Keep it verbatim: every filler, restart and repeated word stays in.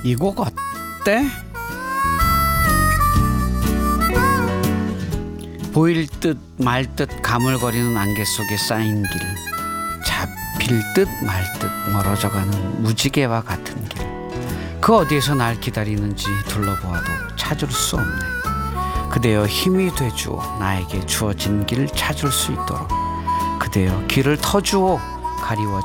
이 곡 어때? 보일 듯 말 듯 가물거리는 안개 속에 쌓인 길, 잡힐 듯 말 듯 멀어져가는 무지개와 같은 길. 그 어디에서 날 기다리는지 둘러보아도 찾을 수 없네. 그대여 힘이 되주어 나에게 주어진 길 찾을 수 있도록. 그대여 길을 터주어 가리워진